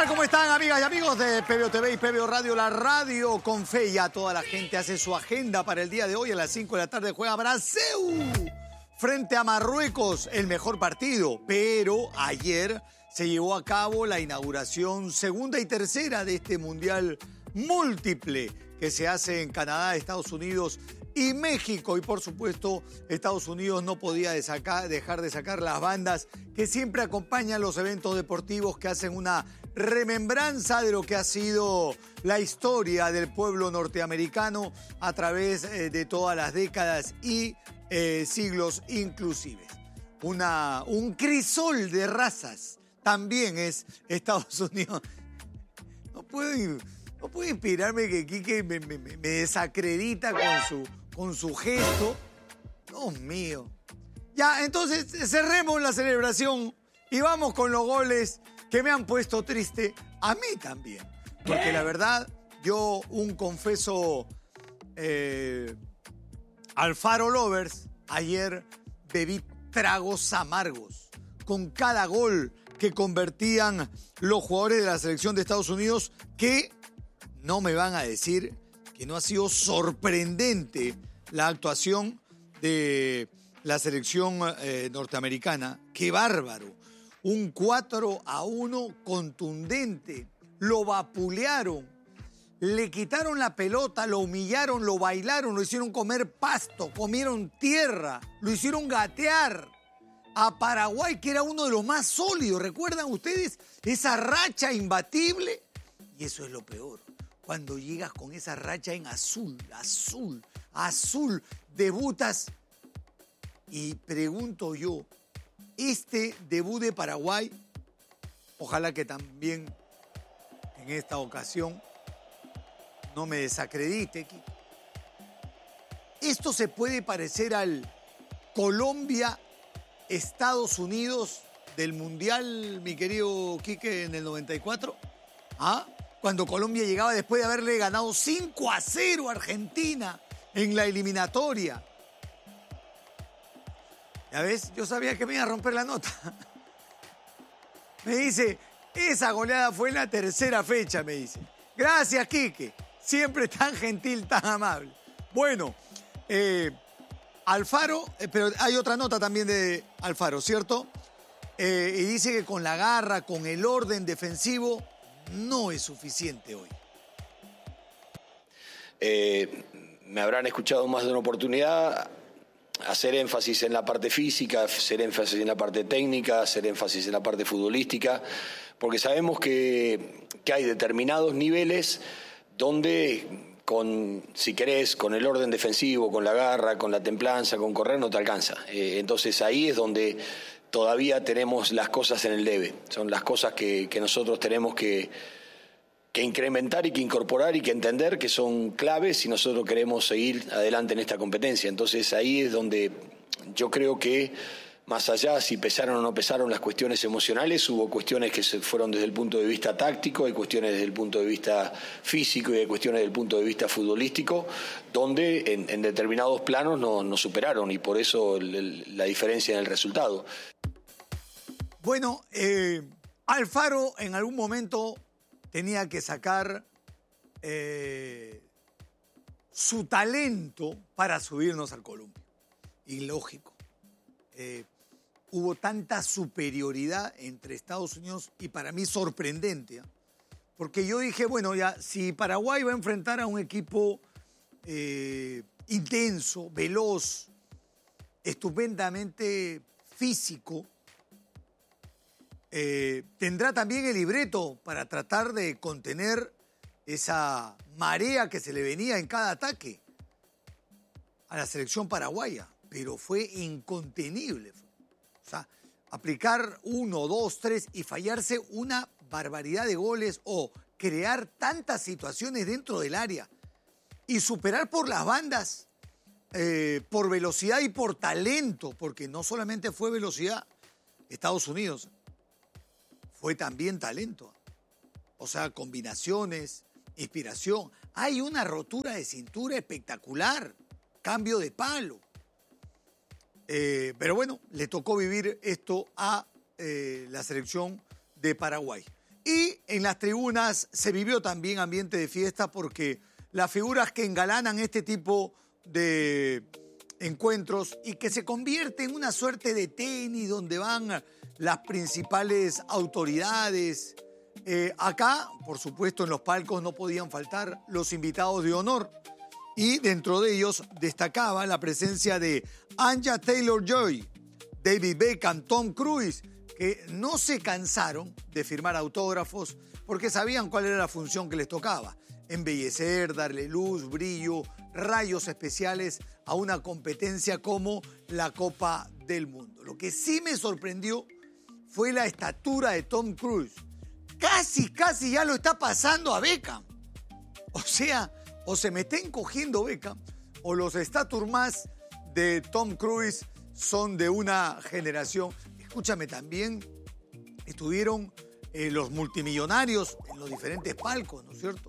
tal? ¿Cómo están, amigas y amigos de PBO TV y PBO Radio? La radio con fe. Ya toda la gente hace su agenda para el día de hoy. A las 5 de la tarde juega Brasil frente a Marruecos, el mejor partido. Pero ayer se llevó a cabo la inauguración segunda y tercera de este mundial múltiple que se hace en Canadá, Estados Unidos y México. Y por supuesto, Estados Unidos no podía dejar de sacar las bandas que siempre acompañan los eventos deportivos, que hacen una remembranza de lo que ha sido la historia del pueblo norteamericano a través de todas las décadas y siglos inclusive. Un crisol de razas también es Estados Unidos. No puedo inspirarme que Quique me desacredita con su gesto. Dios mío. Ya, entonces cerremos la celebración y vamos con los goles que me han puesto triste a mí también. Porque la verdad, yo, un confeso Alfaro Lovers, ayer bebí tragos amargos con cada gol que convertían los jugadores de la selección de Estados Unidos, que no me van a decir que no ha sido sorprendente la actuación de la selección norteamericana. ¡Qué bárbaro! Un 4-1 contundente. Lo vapulearon, le quitaron la pelota, lo humillaron, lo bailaron, lo hicieron comer pasto, comieron tierra, lo hicieron gatear. A Paraguay, que era uno de los más sólidos. ¿Recuerdan ustedes esa racha imbatible? Y eso es lo peor. Cuando llegas con esa racha en azul, debutas. Y pregunto yo, este debut de Paraguay, ojalá que también en esta ocasión no me desacredite, esto se puede parecer al Colombia-Estados Unidos del Mundial, mi querido Quique, en el 94. ¿Ah? Cuando Colombia llegaba después de haberle ganado 5-0 a Argentina en la eliminatoria. Ya ves, yo sabía que me iba a romper la nota. Me dice, esa goleada fue en la tercera fecha, me dice. Gracias, Quique. Siempre tan gentil, tan amable. Bueno, Alfaro, pero hay otra nota también de Alfaro, ¿cierto? Y dice que con la garra, con el orden defensivo, no es suficiente hoy. Me habrán escuchado más de una oportunidad hacer énfasis en la parte física, hacer énfasis en la parte técnica, hacer énfasis en la parte futbolística, porque sabemos que hay determinados niveles donde, si querés, con el orden defensivo, con la garra, con la templanza, con correr, no te alcanza. Entonces ahí es donde todavía tenemos las cosas en el debe. Son las cosas que nosotros tenemos que incrementar y que incorporar y que entender que son claves si nosotros queremos seguir adelante en esta competencia. Entonces ahí es donde yo creo que, más allá si pesaron o no pesaron las cuestiones emocionales, hubo cuestiones que se fueron desde el punto de vista táctico, hay cuestiones desde el punto de vista físico y hay cuestiones desde el punto de vista futbolístico, donde en determinados planos nos superaron y por eso la diferencia en el resultado. Bueno, Alfaro en algún momento tenía que sacar su talento para subirnos al columpio. Ilógico. Hubo tanta superioridad entre Estados Unidos y para mí sorprendente. Porque yo dije, bueno, ya si Paraguay va a enfrentar a un equipo intenso, veloz, estupendamente físico, tendrá también el libreto para tratar de contener esa marea que se le venía en cada ataque a la selección paraguaya, pero fue incontenible. O sea, aplicar 1, 2, 3 y fallarse una barbaridad de goles o crear tantas situaciones dentro del área y superar por las bandas, por velocidad y por talento, porque no solamente fue velocidad Estados Unidos, fue también talento. O sea, combinaciones, inspiración. Hay una rotura de cintura espectacular, cambio de palo. Pero bueno, le tocó vivir esto a la selección de Paraguay. Y en las tribunas se vivió también ambiente de fiesta porque las figuras que engalanan este tipo de encuentros y que se convierte en una suerte de tenis donde van las principales autoridades. Acá, por supuesto, en los palcos no podían faltar los invitados de honor y dentro de ellos destacaba la presencia de Anya Taylor-Joy, David Beckham, Tom Cruise, que no se cansaron de firmar autógrafos porque sabían cuál era la función que les tocaba: embellecer, darle luz, brillo, rayos especiales a una competencia como la Copa del Mundo. Lo que sí me sorprendió fue la estatura de Tom Cruise. Casi ya lo está pasando a Beckham. O sea, o se me está encogiendo Beckham o los stature más de Tom Cruise son de una generación. Escúchame, también estuvieron los multimillonarios en los diferentes palcos, ¿no es cierto?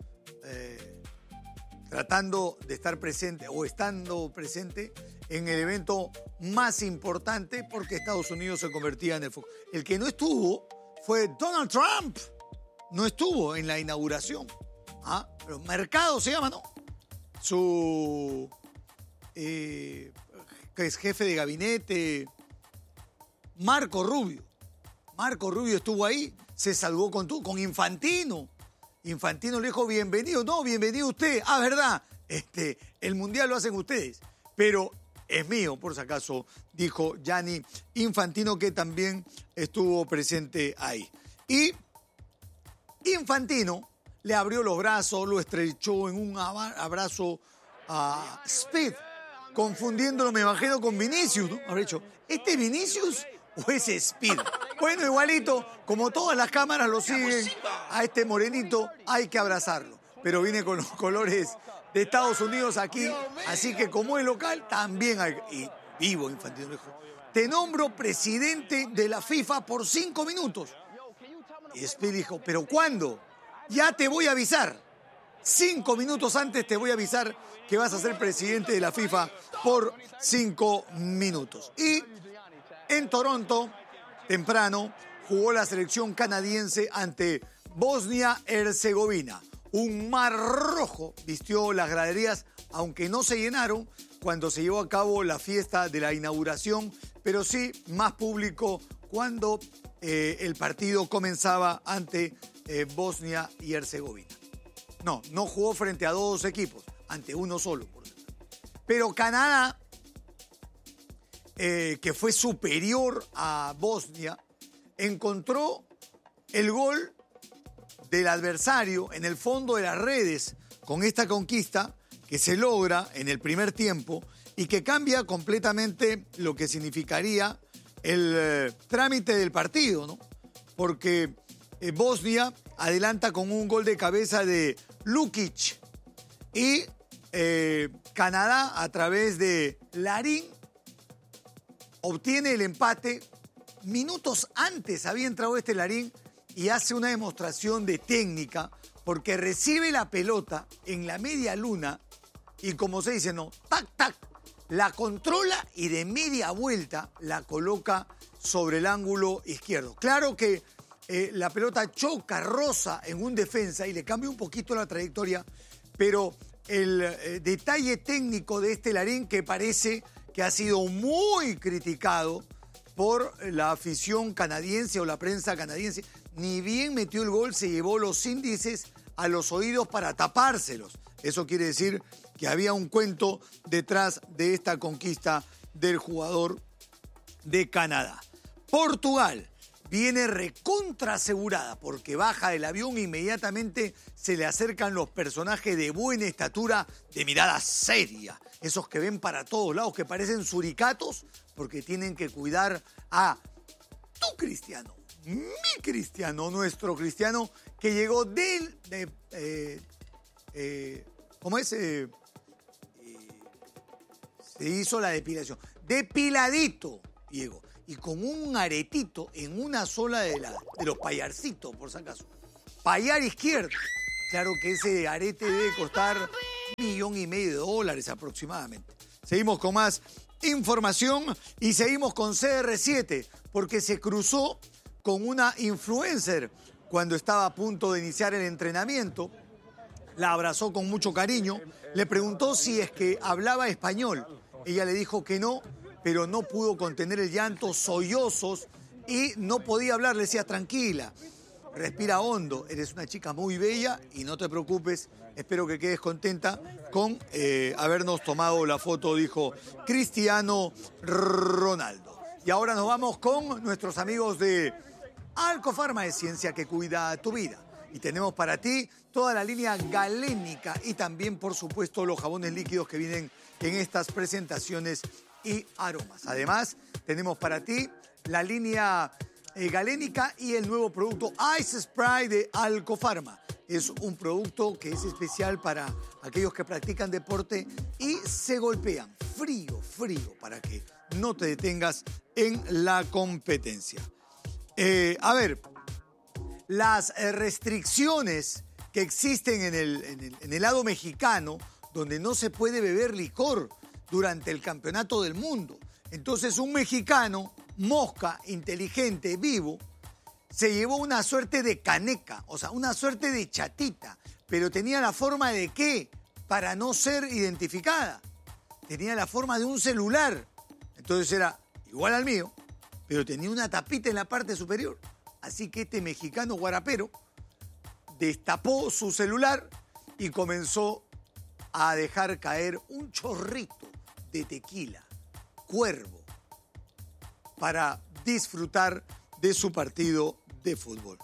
Tratando de estar presente o estando presente en el evento más importante porque Estados Unidos se convertía en el foco. El que no estuvo fue Donald Trump. No estuvo en la inauguración. Pero Mercado se llama, ¿no? Su que es jefe de gabinete, Marco Rubio. Marco Rubio estuvo ahí, se salvó con Infantino. Infantino le dijo, bienvenido. No, bienvenido usted. ¿Verdad? El mundial lo hacen ustedes. Pero es mío, por si acaso, dijo Gianni Infantino, que también estuvo presente ahí. Y Infantino le abrió los brazos, lo estrechó en un abrazo a Speed, confundiéndolo, me imagino, con Vinicius, ¿no? Habrá dicho, ¿este es Vinicius o es Speed? Bueno, igualito, como todas las cámaras lo siguen, a este morenito hay que abrazarlo. Pero viene con los colores de Estados Unidos aquí, así que como es local, también hay... Y vivo Infantino dijo, te nombro presidente de la FIFA por 5 minutos. Y Speed dijo, ¿pero cuándo? Ya te voy a avisar. 5 minutos antes te voy a avisar que vas a ser presidente de la FIFA por 5 minutos. Y en Toronto, temprano, jugó la selección canadiense ante Bosnia-Herzegovina. Un mar rojo vistió las graderías, aunque no se llenaron cuando se llevó a cabo la fiesta de la inauguración, pero sí más público cuando el partido comenzaba ante Bosnia y Herzegovina. No jugó frente a 2 equipos, ante uno solo. Pero Canadá, que fue superior a Bosnia, encontró el gol del adversario en el fondo de las redes con esta conquista que se logra en el primer tiempo y que cambia completamente lo que significaría el trámite del partido, ¿no? Porque Bosnia adelanta con un gol de cabeza de Lukic y Canadá, a través de Larín, obtiene el empate. Minutos antes había entrado Larín y hace una demostración de técnica porque recibe la pelota en la media luna y, como se dice, tac, la controla y de media vuelta la coloca sobre el ángulo izquierdo. Claro que la pelota choca, roza en un defensa y le cambia un poquito la trayectoria, pero el detalle técnico de Larín, que parece que ha sido muy criticado por la afición canadiense o la prensa canadiense, ni bien metió el gol, se llevó los índices a los oídos para tapárselos. Eso quiere decir que había un cuento detrás de esta conquista del jugador de Canadá. Portugal viene recontra asegurada porque baja del avión e inmediatamente se le acercan los personajes de buena estatura, de mirada seria. Esos que ven para todos lados, que parecen suricatos porque tienen que cuidar a tu Cristiano, mi Cristiano, nuestro Cristiano, que llegó ¿cómo es? Se hizo la depilación. Depiladito, llegó. Y con un aretito en una sola de los payarcitos, por si acaso. Payar izquierdo. Claro que ese arete debe costar $1,500,000 aproximadamente. Seguimos con más información y seguimos con CR7, porque se cruzó con una influencer cuando estaba a punto de iniciar el entrenamiento. La abrazó con mucho cariño, le preguntó si es que hablaba español. Ella le dijo que no, pero no pudo contener el llanto, sollozos, y no podía hablar. Le decía, tranquila, respira hondo, eres una chica muy bella y no te preocupes, espero que quedes contenta con habernos tomado la foto, dijo Cristiano Ronaldo. Y ahora nos vamos con nuestros amigos de Alcofarma, de ciencia que cuida tu vida. Y tenemos para ti toda la línea galénica y también, por supuesto, los jabones líquidos que vienen en estas presentaciones y aromas. Además, tenemos para ti la línea galénica y el nuevo producto Ice Spray de Alcofarma. Es un producto que es especial para aquellos que practican deporte y se golpean. Frío, para que no te detengas en la competencia. A ver, las restricciones que existen en el lado mexicano, donde no se puede beber licor durante el campeonato del mundo. Entonces un mexicano, mosca, inteligente, vivo, se llevó una suerte de caneca, o sea, una suerte de chatita, pero tenía la forma de ¿qué? Para no ser identificada. Tenía la forma de un celular. Entonces era igual al mío, pero tenía una tapita en la parte superior. Así que este mexicano guarapero destapó su celular y comenzó a dejar caer un chorrito de tequila, Cuervo, para disfrutar de su partido de fútbol.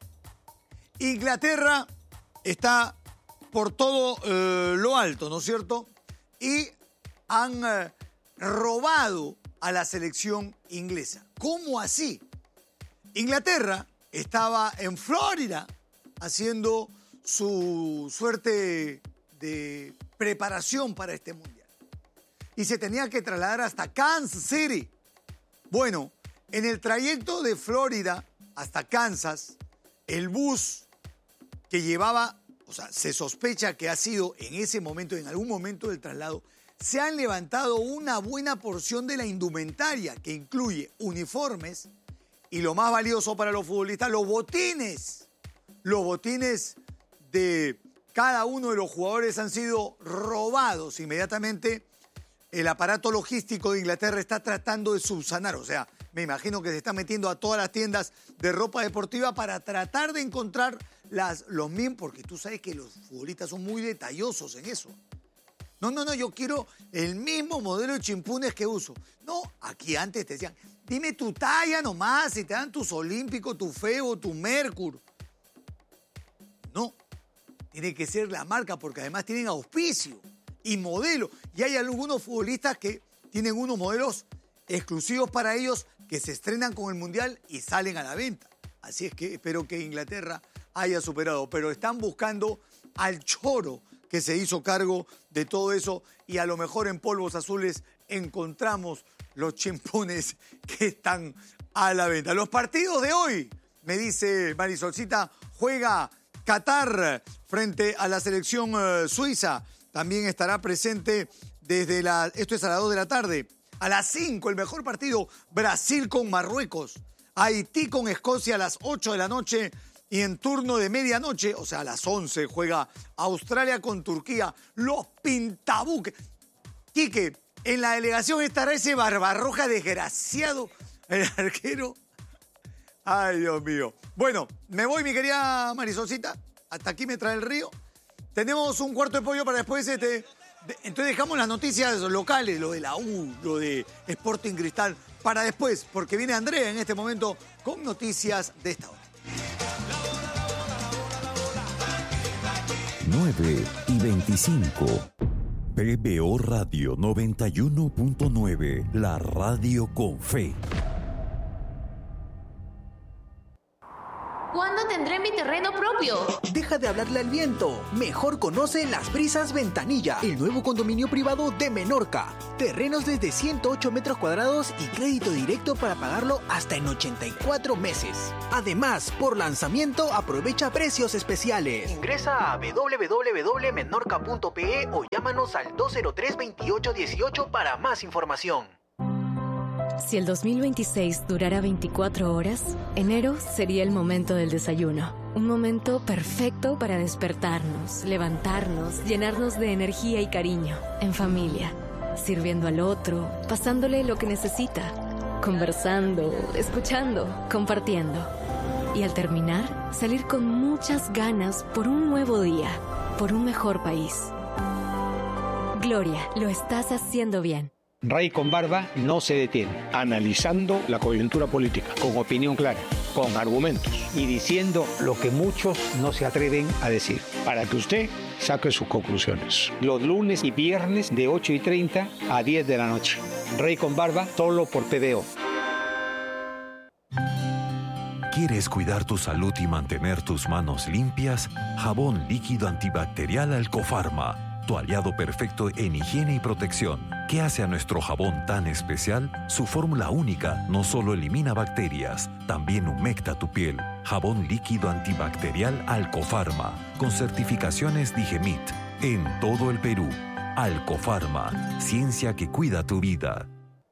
Inglaterra está por todo lo alto, ¿no es cierto? Y han robado a la selección inglesa. ¿Cómo así? Inglaterra estaba en Florida haciendo su suerte de preparación para este mundial. Y se tenía que trasladar hasta Kansas City. Bueno, en el trayecto de Florida hasta Kansas, el bus que llevaba, o sea, se sospecha que ha sido en ese momento, en algún momento del traslado, se han levantado una buena porción de la indumentaria, que incluye uniformes y lo más valioso para los futbolistas, los botines. Los botines de cada uno de los jugadores han sido robados. Inmediatamente el aparato logístico de Inglaterra está tratando de subsanar. O sea, me imagino que se está metiendo a todas las tiendas de ropa deportiva para tratar de encontrar los mismos, porque tú sabes que los futbolistas son muy detallosos en eso. No, yo quiero el mismo modelo de chimpunes que uso. No, aquí antes te decían, dime tu talla nomás, y te dan tus olímpicos, tu Febo, tu Mercury. No, tiene que ser la marca, porque además tienen auspicio y modelo. Y hay algunos futbolistas que tienen unos modelos exclusivos para ellos que se estrenan con el Mundial y salen a la venta. Así es que espero que Inglaterra haya superado. Pero están buscando al choro que se hizo cargo de todo eso, y a lo mejor en polvos azules encontramos los chimpunes que están a la venta. Los partidos de hoy, me dice Marisolcita, juega Qatar frente a la selección suiza. También estará presente esto es a las 2 de la tarde. A las 5, el mejor partido, Brasil con Marruecos. Haití con Escocia a las 8 de la noche. Y en turno de medianoche, o sea, a las 11, juega Australia con Turquía. Los pintabuques. Quique, en la delegación estará ese Barbarroja desgraciado, el arquero. Ay, Dios mío. Bueno, me voy, mi querida Marisolcita. Hasta aquí me trae el río. Tenemos un cuarto de pollo para después. Entonces dejamos las noticias locales, lo de la U, lo de Sporting Cristal, para después, porque viene Andrea en este momento con noticias de esta hora. 9:25. PBO Radio 91.9, la radio con fe. ¿Cuándo tendré mi terreno propio? Deja de hablarle al viento. Mejor conoce Las Brisas Ventanilla, el nuevo condominio privado de Menorca. Terrenos desde 108 metros cuadrados y crédito directo para pagarlo hasta en 84 meses. Además, por lanzamiento aprovecha precios especiales. Ingresa a www.menorca.pe o llámanos al 203-2818 para más información. Si el 2026 durara 24 horas, enero sería el momento del desayuno. Un momento perfecto para despertarnos, levantarnos, llenarnos de energía y cariño, en familia, sirviendo al otro, pasándole lo que necesita, conversando, escuchando, compartiendo. Y al terminar, salir con muchas ganas por un nuevo día, por un mejor país. Gloria, lo estás haciendo bien. Rey con barba no se detiene. Analizando la coyuntura política. Con opinión clara. Con argumentos. Y diciendo lo que muchos no se atreven a decir. Para que usted saque sus conclusiones. Los lunes y viernes de 8:30 a 10 de la noche. Rey con barba, solo por PBO. ¿Quieres cuidar tu salud y mantener tus manos limpias? Jabón líquido antibacterial Alcofarma. Tu aliado perfecto en higiene y protección. ¿Qué hace a nuestro jabón tan especial? Su fórmula única no solo elimina bacterias, también humecta tu piel. Jabón líquido antibacterial Alcofarma, con certificaciones Digemit, en todo el Perú. Alcofarma, ciencia que cuida tu vida.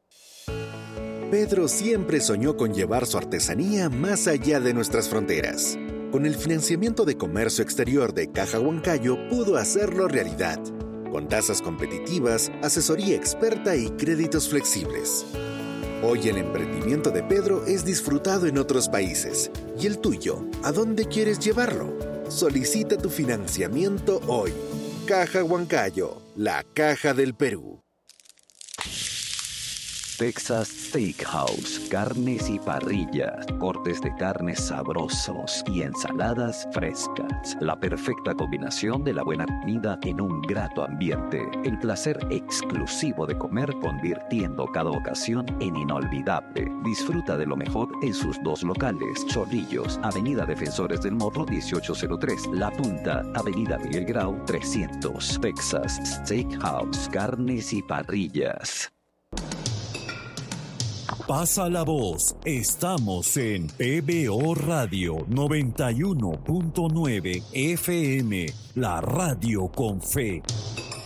Pedro siempre soñó con llevar su artesanía más allá de nuestras fronteras. Con el financiamiento de comercio exterior de Caja Huancayo pudo hacerlo realidad, con tasas competitivas, asesoría experta y créditos flexibles. Hoy el emprendimiento de Pedro es disfrutado en otros países. ¿Y el tuyo? ¿A dónde quieres llevarlo? Solicita tu financiamiento hoy. Caja Huancayo, la caja del Perú. Texas Steakhouse, carnes y parrillas, cortes de carnes sabrosos y ensaladas frescas. La perfecta combinación de la buena comida en un grato ambiente. El placer exclusivo de comer, convirtiendo cada ocasión en inolvidable. Disfruta de lo mejor en sus dos locales: Chorrillos, Avenida Defensores del Morro 1803, La Punta, Avenida Miguel Grau 300. Texas Steakhouse, carnes y parrillas. Pasa la voz, estamos en PBO Radio 91.9 FM, la radio con fe.